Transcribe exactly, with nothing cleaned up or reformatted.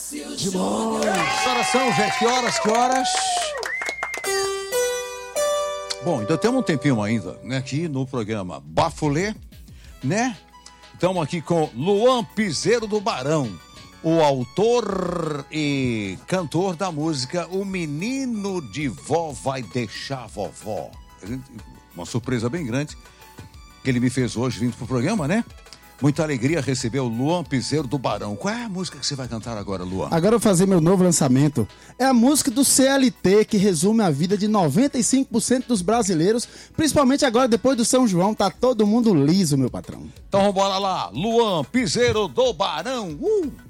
Demais. Que horas são, gente? Que horas, que horas? Bom, ainda temos um tempinho ainda, né, aqui no programa Bafulê, né? Estamos aqui com Luan Piseiro do Barão, o autor e cantor da música O Menino de Vó Vai Deixar Vovó. Uma surpresa bem grande que ele me fez hoje vindo pro programa, né? Muita alegria receber o Luan Piseiro do Barão. Qual é a música que você vai cantar agora, Luan? Agora eu vou fazer meu novo lançamento. É a música do C L T, que resume a vida de noventa e cinco por cento dos brasileiros, principalmente agora, depois do São João, tá todo mundo liso, meu patrão. Então vamos lá, Luan Piseiro do Barão. Uh!